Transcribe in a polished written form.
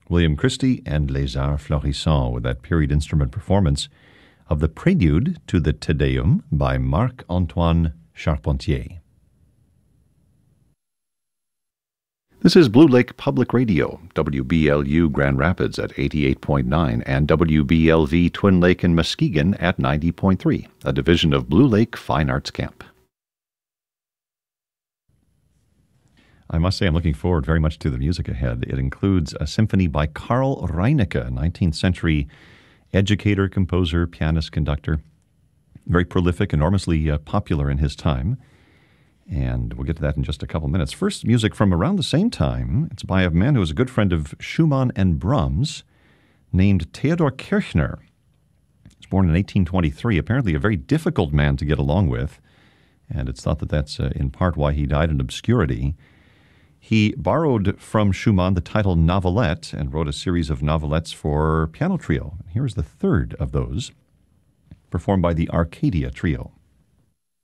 William Christie and Les Arts Florissants with that period instrument performance of the Prelude to the Te Deum by Marc-Antoine Charpentier. This is Blue Lake Public Radio, WBLU Grand Rapids at 88.9 and WBLV Twin Lake and Muskegon at 90.3, a division of Blue Lake Fine Arts Camp. I must say I'm looking forward very much to the music ahead. It includes a symphony by Karl Reinecke, a 19th century educator, composer, pianist, conductor, very prolific, enormously popular in his time. And we'll get to that in just a couple minutes. First, music from around the same time. It's by a man who was a good friend of Schumann and Brahms, named Theodor Kirchner. He was born in 1823, apparently a very difficult man to get along with, and it's thought that that's in part why he died in obscurity. He borrowed from Schumann the title novelette and wrote a series of novelettes for piano trio. Here's the third of those, performed by the Arcadia Trio.